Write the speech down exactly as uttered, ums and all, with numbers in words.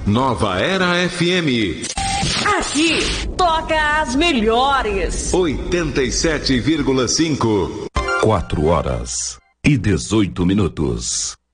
Nova Era F M. Aqui toca as melhores. oitenta e sete vírgula cinco. Quatro horas e dezoito minutos.